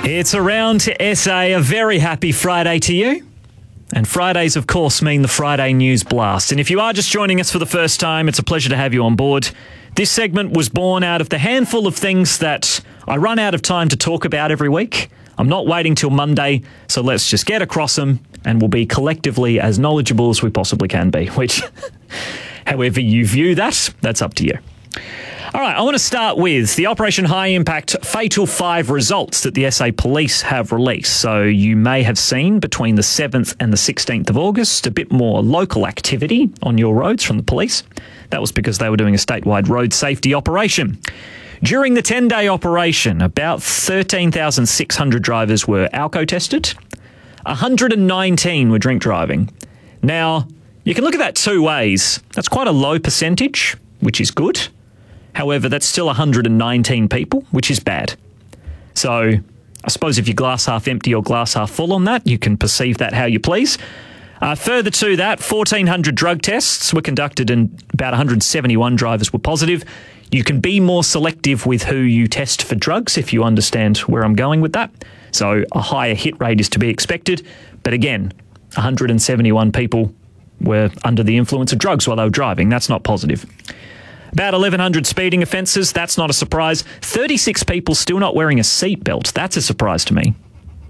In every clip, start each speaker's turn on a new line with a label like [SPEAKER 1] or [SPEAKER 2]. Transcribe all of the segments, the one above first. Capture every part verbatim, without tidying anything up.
[SPEAKER 1] It's Around to S A. A very happy Friday to you. And Fridays, of course, mean the Friday News Blast. And if you are just joining us for the first time, it's a pleasure to have you on board. This segment was born out of the handful of things that I run out of time to talk about every week. I'm not waiting till Monday, so let's just get across them and we'll be collectively as knowledgeable as we possibly can be, which, however you view that, that's up to you. All right, I want to start with the Operation High Impact Fatal five results that the S A Police have released. So you may have seen between the seventh and the sixteenth of August a bit more local activity on your roads from the police. That was because they were doing a statewide road safety operation. During the ten-day operation, about thirteen thousand six hundred drivers were alco tested. one hundred nineteen were drink driving. Now, you can look at that two ways. That's quite a low percentage, which is good. However, that's still one hundred nineteen people, which is bad. So I suppose if you're glass half empty or glass half full on that, you can perceive that how you please. Uh, further to that, fourteen hundred drug tests were conducted and about one hundred seventy-one drivers were positive. You can be more selective with who you test for drugs if you understand where I'm going with that. So a higher hit rate is to be expected. But again, one hundred seventy-one people were under the influence of drugs while they were driving. That's not positive. About eleven hundred speeding offences, that's not a surprise. thirty-six people still not wearing a seatbelt. That's a surprise to me.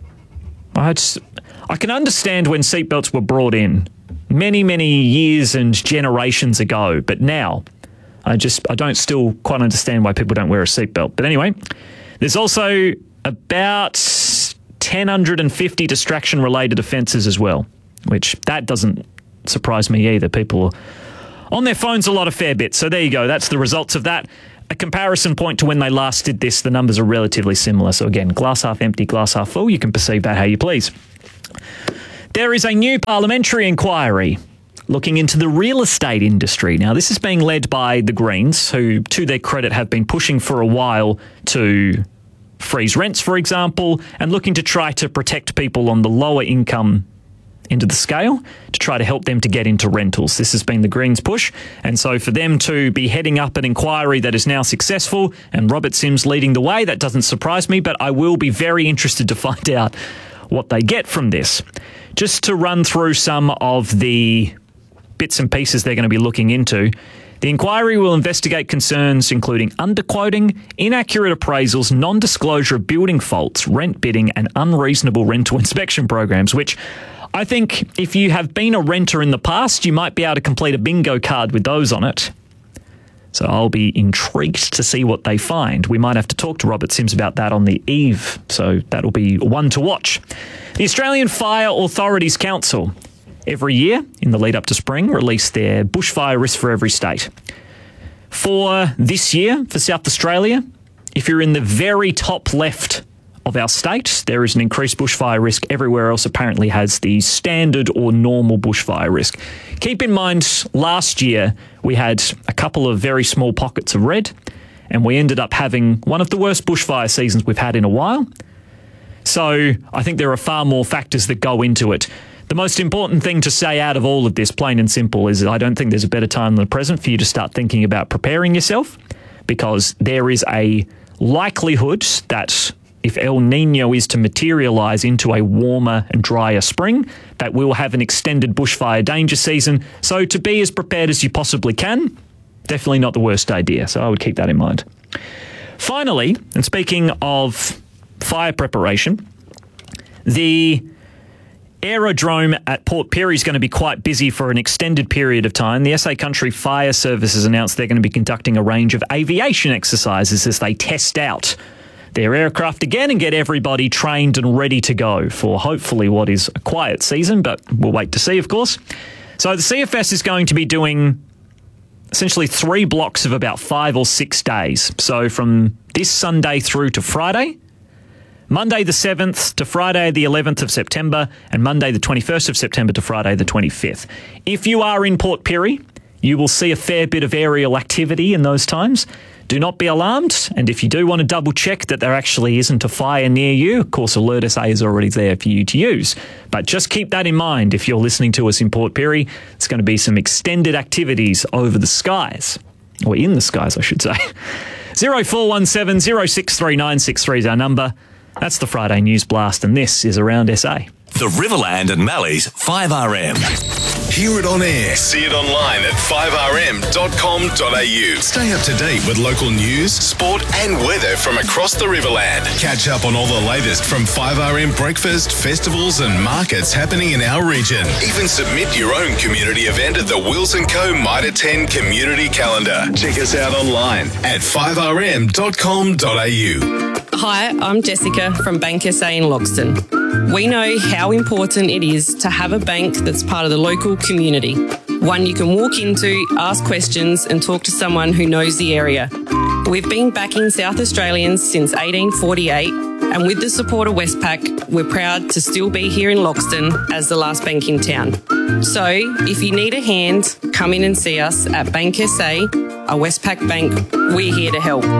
[SPEAKER 1] I, just, I can understand when seatbelts were brought in many, many years and generations ago, but now I just I don't still quite understand why people don't wear a seatbelt. But anyway, there's also about one thousand one hundred fifty distraction-related offences as well, which that doesn't surprise me either. People are on their phones a lot, a fair bit. So there you go. That's the results of that. A comparison point to when they last did this, the numbers are relatively similar. So again, glass half empty, glass half full. You can perceive that how you please. There is a new parliamentary inquiry looking into the real estate industry. Now, this is being led by the Greens, who, to their credit, have been pushing for a while to freeze rents, for example, and looking to try to protect people on the lower income into the scale to try to help them to get into rentals. This has been the Greens' push. And so for them to be heading up an inquiry that is now successful and Robert Sims leading the way, that doesn't surprise me, but I will be very interested to find out what they get from this. Just to run through some of the bits and pieces they're going to be looking into. The inquiry will investigate concerns including underquoting, inaccurate appraisals, non-disclosure of building faults, rent bidding, and unreasonable rental inspection programs, which I think if you have been a renter in the past, you might be able to complete a bingo card with those on it. So I'll be intrigued to see what they find. We might have to talk to Robert Sims about that on the eve, so that'll be one to watch. The Australian Fire Authorities Council, every year in the lead up to spring, release their bushfire risk for every state. For this year, for South Australia, if you're in the very top left of our state, there is an increased bushfire risk. Everywhere else apparently has the standard or normal bushfire risk. Keep in mind, last year we had a couple of very small pockets of red, and we ended up having one of the worst bushfire seasons we've had in a while. So I think there are far more factors that go into it. The most important thing to say out of all of this, plain and simple, is I don't think there's a better time than the present for you to start thinking about preparing yourself, because there is a likelihood that if El Nino is to materialise into a warmer and drier spring, that we'll have an extended bushfire danger season. So to be as prepared as you possibly can, definitely not the worst idea. So I would keep that in mind. Finally, and speaking of fire preparation, the aerodrome at Port Pirie is going to be quite busy for an extended period of time. The S A Country Fire Service has announced they're going to be conducting a range of aviation exercises as they test out their aircraft again and get everybody trained and ready to go for hopefully what is a quiet season, but we'll wait to see, of course. So the C F S is going to be doing essentially three blocks of about five or six days. So from this Sunday through to Friday, Monday the seventh to Friday the eleventh of September, and Monday the twenty-first of September to Friday the twenty-fifth. If you are in Port Pirie, you will see a fair bit of aerial activity in those times. Do not be alarmed, and if you do want to double check that there actually isn't a fire near you, of course Alert S A is already there for you to use. But just keep that in mind if you're listening to us in Port Pirie. It's going to be some extended activities over the skies, or in the skies I should say. zero four one seven, zero six three nine six three is our number. That's the Friday News Blast, and this is Around S A.
[SPEAKER 2] The Riverland and Mallee's five R M.
[SPEAKER 3] Hear it on air. See it online at five r m dot com dot a u. Stay up to date with local news, sport and weather from across the Riverland. Catch up on all the latest from five R M breakfast, festivals and markets happening in our region. Even submit your own community event at the Wills and Co Mitre ten community calendar. Check us out online at five r m dot com dot a u.
[SPEAKER 4] Hi, I'm Jessica from Bank S A in Loxton. We know how important it is to have a bank that's part of the local community, one you can walk into, ask questions and talk to someone who knows the area. We've been backing South Australians since eighteen forty-eight, and with the support of Westpac, we're proud to still be here in Loxton as the last bank in town. So if you need a hand, come in and see us at Bank S A, a Westpac bank. We're here to help.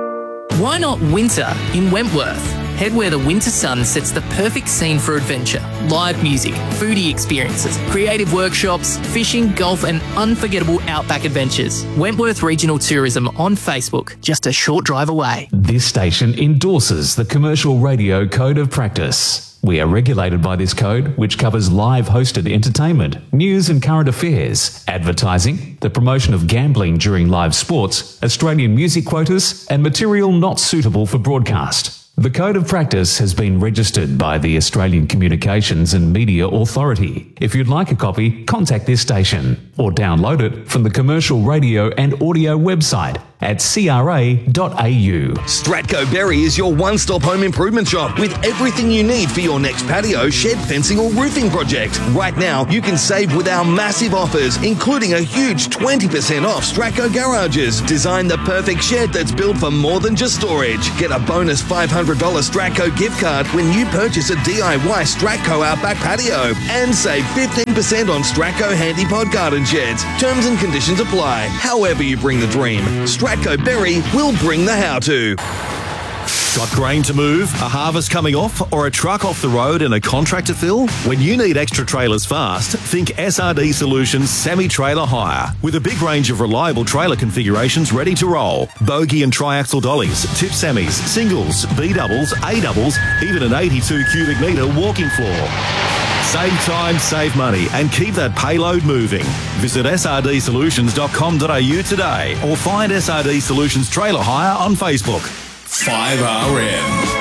[SPEAKER 5] Why not winter in Wentworth? Head where the winter sun sets the perfect scene for adventure. Live music, foodie experiences, creative workshops, fishing, golf and unforgettable outback adventures. Wentworth Regional Tourism on Facebook, just a short drive away.
[SPEAKER 6] This station endorses the Commercial Radio Code of Practice. We are regulated by this code, which covers live hosted entertainment, news and current affairs, advertising, the promotion of gambling during live sports, Australian music quotas, and material not suitable for broadcast. The Code of Practice has been registered by the Australian Communications and Media Authority. If you'd like a copy, contact this station or download it from the Commercial Radio and Audio website at c r a dot a u.
[SPEAKER 7] Stratco Berry is your one-stop home improvement shop with everything you need for your next patio, shed, fencing or roofing project. Right now, you can save with our massive offers, including a huge twenty percent off Stratco garages. Design the perfect shed that's built for more than just storage. Get a bonus five hundred dollars Stratco gift card when you purchase a D I Y Stratco Outback patio. And save fifteen percent on Stratco Handy Pod garden sheds. Terms and conditions apply. However you bring the dream, Stratco Berry will bring the how-to.
[SPEAKER 2] Got grain to move, a harvest coming off, or a truck off the road and a contract to fill? When you need extra trailers fast, think S R D Solutions Semi-Trailer Hire. With a big range of reliable trailer configurations ready to roll. Bogey and triaxle dollies, tip semis, singles, B-doubles, A-doubles, even an eighty-two cubic metre walking floor. Save time, save money, and keep that payload moving. Visit s r d solutions dot com dot a u today or find S R D Solutions Trailer Hire on Facebook.
[SPEAKER 3] five R M.